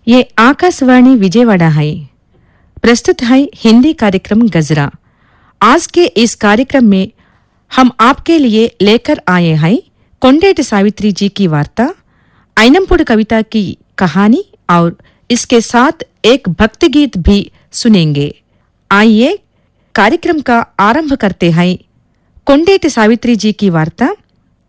ये आकाशवाणी विजयवाड़ा है। प्रस्तुत है हिंदी कार्यक्रम गजरा। आज के इस कार्यक्रम में हम आपके लिए लेकर आए हैं कोंडेटी सावित्री जी की वार्ता, ऐनमपूड कविता की कहानी और इसके साथ एक भक्ति गीत भी सुनेंगे। आइए कार्यक्रम का आरंभ करते हैं। कोंडेटी सावित्री जी की वार्ता